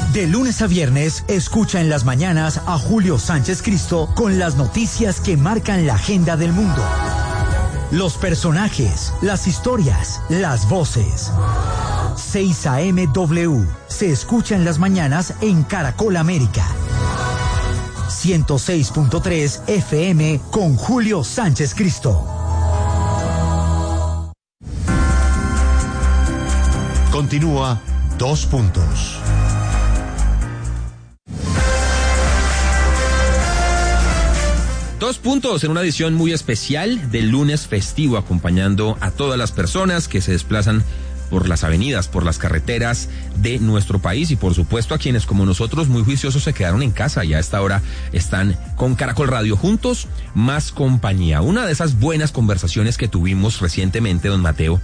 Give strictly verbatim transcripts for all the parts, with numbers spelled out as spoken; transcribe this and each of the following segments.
De lunes a viernes, escucha en las mañanas a Julio Sánchez Cristo con las noticias que marcan la agenda del mundo. Los personajes, las historias, las voces. seis A M W se escucha en las mañanas en Caracol América. ciento seis punto tres F M con Julio Sánchez Cristo. Continúa Dos Puntos. Dos puntos en una edición muy especial del lunes festivo, acompañando a todas las personas que se desplazan por las avenidas, por las carreteras de nuestro país y por supuesto a quienes como nosotros muy juiciosos se quedaron en casa y a esta hora están con Caracol Radio juntos, más compañía. Una de esas buenas conversaciones que tuvimos recientemente, don Mateo,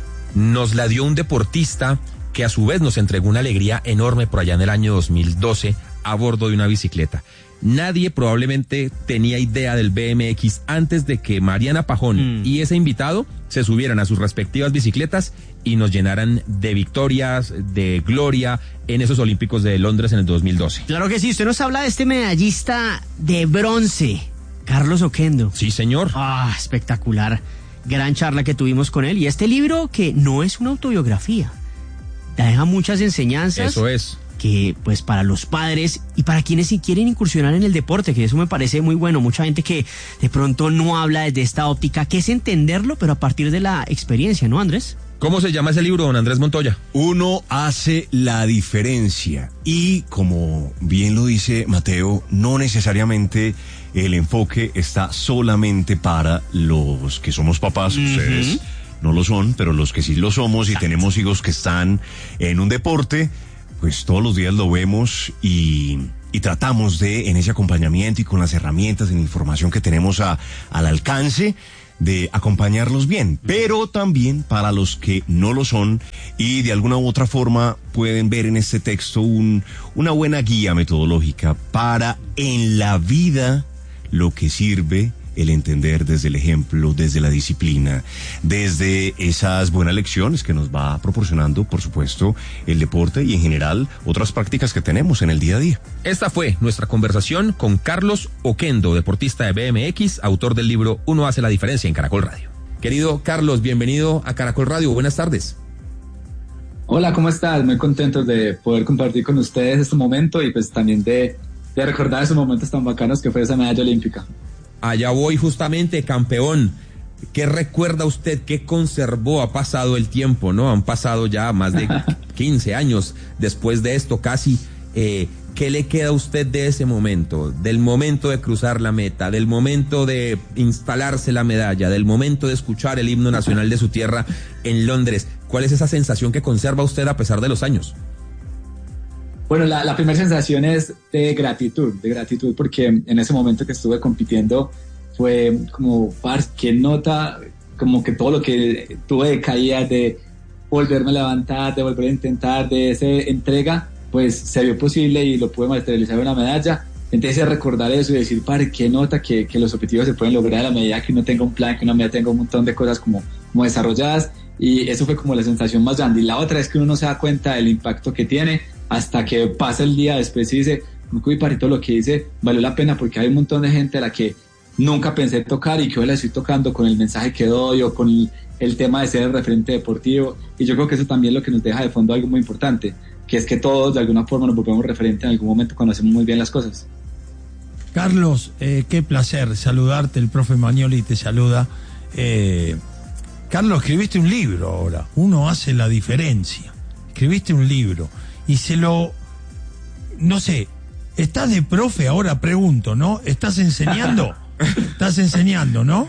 nos la dio un deportista que a su vez nos entregó una alegría enorme por allá en el año dos mil doce a bordo de una bicicleta. Nadie probablemente tenía idea del B M X antes de que Mariana Pajón mm. y ese invitado se subieran a sus respectivas bicicletas y nos llenaran de victorias, de gloria en esos Olímpicos de Londres en el dos mil doce. Claro que sí, usted nos habla de este medallista de bronce, Carlos Oquendo. Sí, señor. Ah, espectacular. Gran charla que tuvimos con él y este libro que no es una autobiografía, deja muchas enseñanzas. Eso es. Que pues para los padres y para quienes sí quieren incursionar en el deporte, que eso me parece muy bueno. Mucha gente que de pronto no habla desde esta óptica, que es entenderlo, pero a partir de la experiencia, ¿no, Andrés? ¿Cómo se llama ese libro, don Andrés Montoya? Uno hace la diferencia y, como bien lo dice Mateo, no necesariamente el enfoque está solamente para los que somos papás, uh-huh. Ustedes no lo son, pero los que sí lo somos y tenemos hijos que están en un deporte, pues todos los días lo vemos y, y tratamos de, en ese acompañamiento y con las herramientas y la información que tenemos a, al alcance, de acompañarlos bien, pero también para los que no lo son y de alguna u otra forma pueden ver en este texto un, una buena guía metodológica para en la vida lo que sirve el entender desde el ejemplo, desde la disciplina, desde esas buenas lecciones que nos va proporcionando, por supuesto, el deporte y en general otras prácticas que tenemos en el día a día. Esta fue nuestra conversación con Carlos Oquendo, deportista de B M X, autor del libro Uno hace la diferencia en Caracol Radio. Querido Carlos, bienvenido a Caracol Radio, buenas tardes. Hola, ¿cómo estás? Muy contento de poder compartir con ustedes este momento y pues también de, de recordar esos momentos tan bacanos que fue esa medalla olímpica. Allá voy justamente, campeón. ¿Qué recuerda usted? ¿Qué conservó? Ha pasado el tiempo, ¿no? Han pasado ya más de quince años después de esto, casi. Eh, ¿Qué le queda a usted de ese momento? Del momento de cruzar la meta, del momento de instalarse la medalla, del momento de escuchar el himno nacional de su tierra en Londres. ¿Cuál es esa sensación que conserva usted a pesar de los años? Bueno, la, la primera sensación es de gratitud, de gratitud porque en ese momento que estuve compitiendo fue como, par, qué nota, como que todo lo que tuve de caída, de volverme a levantar, de volver a intentar, de esa entrega, pues se vio posible y lo pude materializar en una medalla. Entonces recordar eso y decir, par, qué nota que, que los objetivos se pueden lograr a la medida que uno tenga un plan, que uno tenga un montón de cosas como, como desarrolladas, y eso fue como la sensación más grande. Y la otra es que uno no se da cuenta del impacto que tiene hasta que pasa el día después y dice, uy, parito, lo que hice valió la pena porque hay un montón de gente a la que nunca pensé tocar y que hoy la estoy tocando con el mensaje que doy o con el, el tema de ser el referente deportivo. Y yo creo que eso también es lo que nos deja de fondo algo muy importante, que es que todos de alguna forma nos volvemos referente en algún momento cuando hacemos muy bien las cosas. Carlos, eh, qué placer saludarte, el profe Magnoli te saluda. Eh, Carlos, escribiste un libro ahora, Uno hace la diferencia. Escribiste un libro y se lo, no sé, estás de profe ahora, pregunto, ¿no? ¿Estás enseñando? ¿Estás enseñando, no?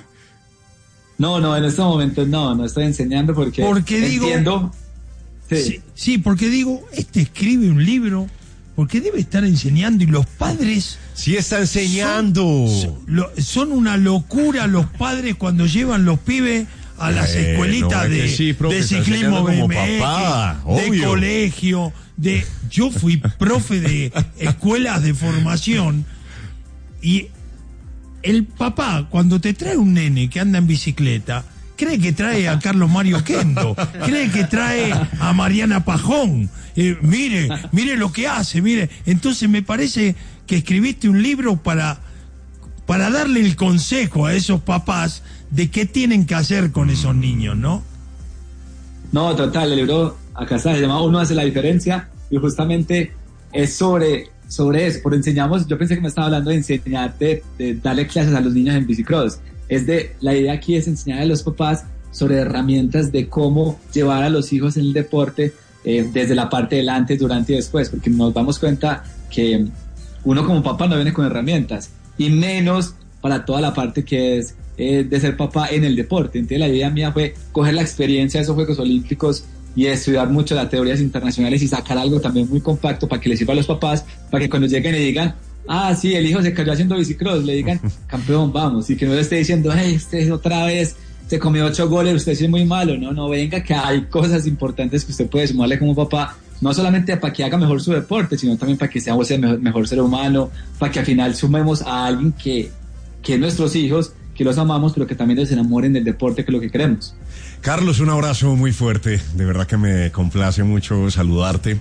No, no, en estos momentos no, no estoy enseñando porque, porque digo, entiendo. Sí. Sí, sí, porque digo, este escribe un libro porque debe estar enseñando y los padres... Sí está enseñando. Son, lo, son una locura los padres cuando llevan los pibes a las eh, escuelitas no, de, sí, profe, de ciclismo B M X, papá, de obvio. Colegio, de yo fui profe de escuelas de formación y el papá cuando te trae un nene que anda en bicicleta, cree que trae a Carlos Mario Kendo, cree que trae a Mariana Pajón. Eh, mire, mire lo que hace, mire. Entonces me parece que escribiste un libro para, para darle el consejo a esos papás de qué tienen que hacer con esos niños, ¿no? No, total, el libro acá está, se llama Uno hace la diferencia, y justamente es sobre, sobre eso, porque enseñamos, yo pensé que me estaba hablando de enseñarte, de darle clases a los niños en bicicross. Es de, la idea aquí es enseñar a los papás sobre herramientas de cómo llevar a los hijos en el deporte, eh, desde la parte del antes, durante y después, porque nos damos cuenta que uno como papá no viene con herramientas, y menos para toda la parte que es eh, de ser papá en el deporte. Entonces la idea mía fue coger la experiencia de esos Juegos Olímpicos y estudiar mucho las teorías internacionales y sacar algo también muy compacto para que les sirva a los papás, para que cuando lleguen y digan, ah, sí, el hijo se cayó haciendo bicicross, le digan, campeón, vamos, y que no le esté diciendo, hey, usted otra vez se comió ocho goles, usted sí es muy malo. No, no, venga, que hay cosas importantes que usted puede sumarle como papá, no solamente para que haga mejor su deporte, sino también para que sea un mejor, mejor ser humano, para que al final sumemos a alguien que, que nuestros hijos, que los amamos, pero que también se enamoren del deporte, que es lo que queremos. Carlos, un abrazo muy fuerte, de verdad que me complace mucho saludarte.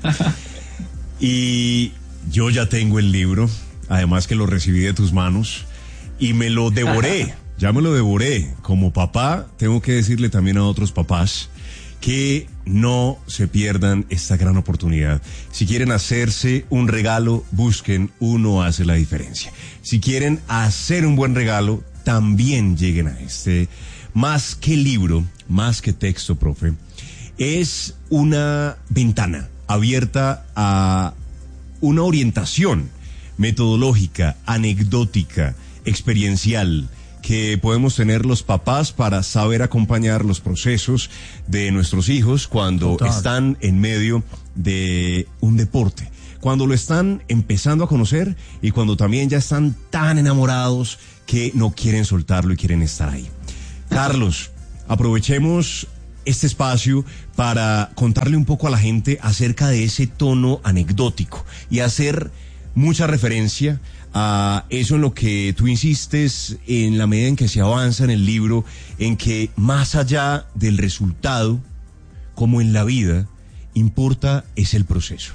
Y yo ya tengo el libro, además que lo recibí de tus manos y me lo devoré, ya me lo devoré. Como papá, tengo que decirle también a otros papás que no se pierdan esta gran oportunidad. Si quieren hacerse un regalo, busquen Uno hace la diferencia. Si quieren hacer un buen regalo, también lleguen a este. Más que libro, más que texto, profe, es una ventana abierta a una orientación metodológica, anecdótica, experiencial, que podemos tener los papás para saber acompañar los procesos de nuestros hijos cuando Total. están en medio de un deporte, cuando lo están empezando a conocer y cuando también ya están tan enamorados que no quieren soltarlo y quieren estar ahí. Carlos, aprovechemos este espacio para contarle un poco a la gente acerca de ese tono anecdótico y hacer mucha referencia a eso en lo que tú insistes en la medida en que se avanza en el libro, en que más allá del resultado, como en la vida, importa es el proceso.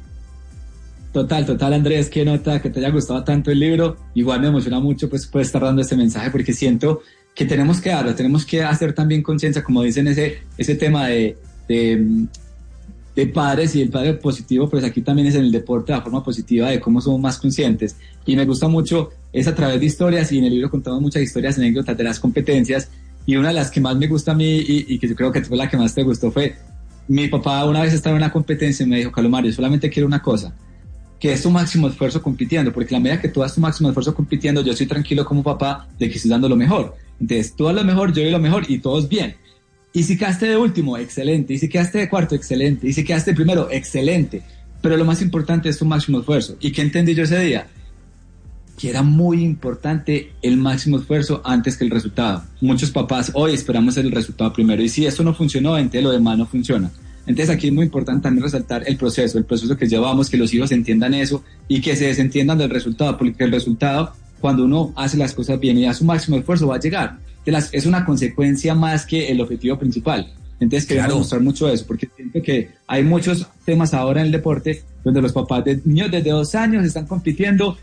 Total, total, Andrés, qué nota que te haya gustado tanto el libro. Igual me emociona mucho pues poder estar dando este mensaje, porque siento que tenemos que darlo, tenemos que hacer también conciencia, como dicen, ese, ese tema de, de, de padres y el padre positivo, pues aquí también es en el deporte la forma positiva de cómo somos más conscientes. Y me gusta mucho es a través de historias, y en el libro contamos muchas historias, anécdotas de las competencias, y una de las que más me gusta a mí y, y que yo creo que fue la que más te gustó fue, mi papá una vez estaba en una competencia y me dijo, Carlos Mario, solamente quiero una cosa, que es tu máximo esfuerzo compitiendo, porque la medida que tú das tu máximo esfuerzo compitiendo, yo estoy tranquilo como papá de que estoy dando lo mejor. Entonces, tú das lo mejor, yo doy lo mejor y todos bien. Y si quedaste de último, excelente. Y si quedaste de cuarto, excelente. Y si quedaste de primero, excelente. Pero lo más importante es tu máximo esfuerzo. ¿Y qué entendí yo ese día? Que era muy importante el máximo esfuerzo antes que el resultado. Muchos papás hoy esperamos el resultado primero. Y si eso no funcionó, entonces lo demás no funciona. Entonces aquí es muy importante también resaltar el proceso, el proceso que llevamos, que los hijos entiendan eso y que se desentiendan del resultado, porque el resultado, cuando uno hace las cosas bien y da su máximo esfuerzo, va a llegar. Es una consecuencia más que el objetivo principal. Entonces queremos claro. mostrar mucho eso, porque siento que hay muchos temas ahora en el deporte donde los papás de niños desde dos años están compitiendo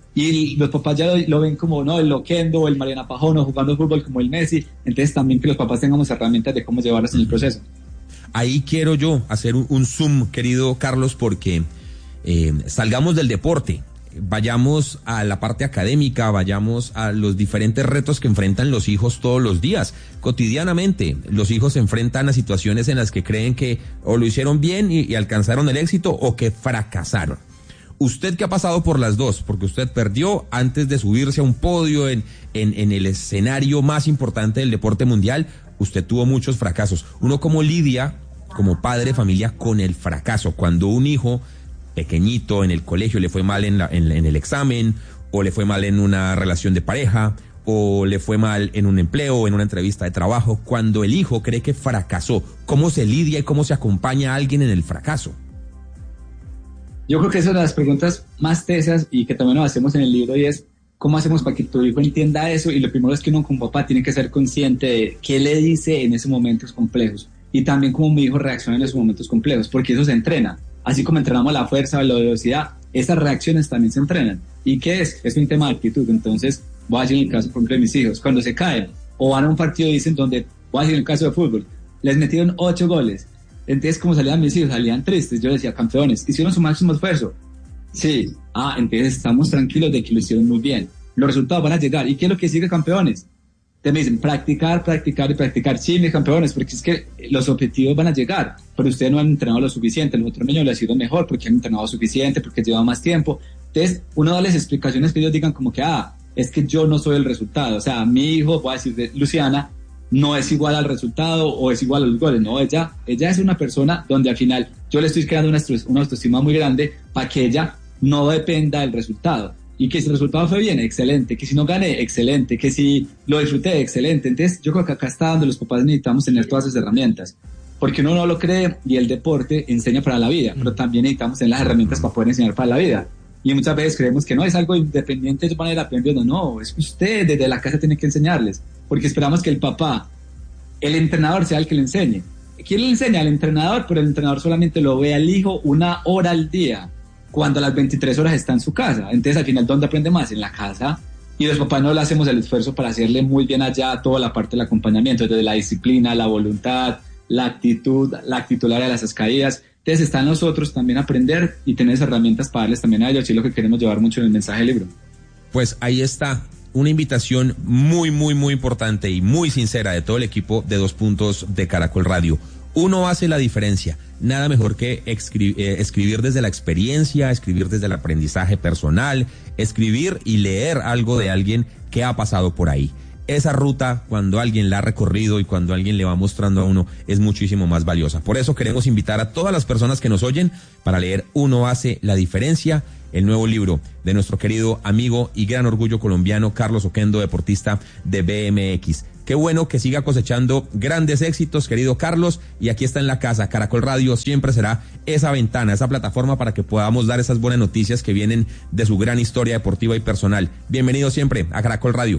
y los papás ya lo, lo ven como no el Loquendo, el Mariana Pajón, o jugando fútbol como el Messi. Entonces también que los papás tengamos herramientas de cómo llevarlos en el proceso. Ahí quiero yo hacer un, un zoom, querido Carlos, porque eh, salgamos del deporte, vayamos a la parte académica, vayamos a los diferentes retos que enfrentan los hijos todos los días, cotidianamente. Los hijos se enfrentan a situaciones en las que creen que o lo hicieron bien y, y alcanzaron el éxito, o que fracasaron. Usted que ha pasado por las dos, porque usted perdió antes de subirse a un podio en, en, en el escenario más importante del deporte mundial, usted tuvo muchos fracasos. Uno como lidia, como padre de familia, con el fracaso. Cuando un hijo pequeñito en el colegio le fue mal en, la, en, en el examen, o le fue mal en una relación de pareja, o le fue mal en un empleo o en una entrevista de trabajo, cuando el hijo cree que fracasó, ¿cómo se lidia y cómo se acompaña a alguien en el fracaso? Yo creo que esa es una de las preguntas más tesas y que también nos hacemos en el libro, y es ¿cómo hacemos para que tu hijo entienda eso? Y lo primero es que uno como papá tiene que ser consciente de qué le dice en esos momentos complejos y también cómo mi hijo reacciona en esos momentos complejos, porque eso se entrena. Así como entrenamos la fuerza o la velocidad, esas reacciones también se entrenan. ¿Y qué es? Es un tema de actitud. Entonces, voy a decir en el caso, por ejemplo, de mis hijos, cuando se caen o van a un partido, dicen donde, voy a decir en el caso de fútbol, les metieron ocho goles. Entonces, como salían mis hijos, salían tristes. Yo les decía, campeones, hicieron su máximo esfuerzo. Sí. Ah, entonces estamos tranquilos de que lo hicieron muy bien. Los resultados van a llegar. ¿Y qué es lo que sigue, campeones? Te me dicen, practicar, practicar y practicar. Sí, mis campeones, porque es que los objetivos van a llegar, pero ustedes no han entrenado lo suficiente. Los otros niños les ha sido mejor porque han entrenado suficiente, porque llevan más tiempo. Entonces, uno da las explicaciones que ellos digan como que, ah, es que yo no soy el resultado. O sea, mi hijo, voy a decir de Luciana, no es igual al resultado o es igual a los goles. No, ella, ella es una persona donde al final yo le estoy creando una, una autoestima muy grande para que ella no dependa del resultado. Y que si el resultado fue bien, excelente. Que si no gané, excelente. Que si lo disfruté, excelente. Entonces, yo creo que acá está donde los papás necesitamos tener todas esas herramientas. Porque uno no lo cree y el deporte enseña para la vida, pero también necesitamos tener las herramientas para poder enseñar para la vida. Y muchas veces creemos que no es algo independiente de van a ir aprendiendo. No, es que usted desde la casa tiene que enseñarles. Porque esperamos que el papá, el entrenador, sea el que le enseñe. ¿Quién le enseña? Al entrenador, pero el entrenador solamente lo ve al hijo una hora al día, cuando a las veintitrés horas está en su casa. Entonces, al final, ¿dónde aprende más? En la casa. Y los papás no le hacemos el esfuerzo para hacerle muy bien allá toda la parte del acompañamiento, desde la disciplina, la voluntad, la actitud, la actitud de las caídas. Entonces, está en nosotros también aprender y tener esas herramientas para darles también a ellos, y es lo que queremos llevar mucho en el mensaje del libro. Pues ahí está, una invitación muy, muy, muy importante y muy sincera de todo el equipo de Dos Puntos de Caracol Radio. Uno hace la diferencia. Nada mejor que escri- eh, escribir desde la experiencia, escribir desde el aprendizaje personal, escribir y leer algo de alguien que ha pasado por ahí. Esa ruta, cuando alguien la ha recorrido y cuando alguien le va mostrando a uno, es muchísimo más valiosa. Por eso queremos invitar a todas las personas que nos oyen para leer Uno hace la diferencia, el nuevo libro de nuestro querido amigo y gran orgullo colombiano Carlos Oquendo, deportista de B M X. Qué bueno que siga cosechando grandes éxitos, querido Carlos, y aquí está en la casa. Caracol Radio siempre será esa ventana, esa plataforma para que podamos dar esas buenas noticias que vienen de su gran historia deportiva y personal. Bienvenido siempre a Caracol Radio.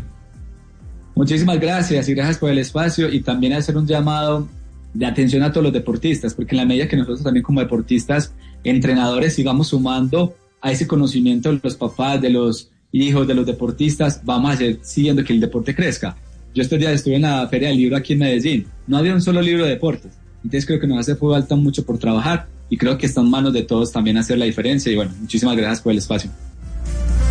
Muchísimas gracias y gracias por el espacio, y también hacer un llamado de atención a todos los deportistas, porque en la medida que nosotros también como deportistas, entrenadores, sigamos sumando a ese conocimiento de los papás, de los hijos, de los deportistas, vamos a hacer siguiendo que el deporte crezca. Yo estos días estuve en la Feria del Libro aquí en Medellín. No había un solo libro de deportes. Entonces creo que nos hace falta mucho por trabajar y creo que está en manos de todos también hacer la diferencia. Y bueno, muchísimas gracias por el espacio.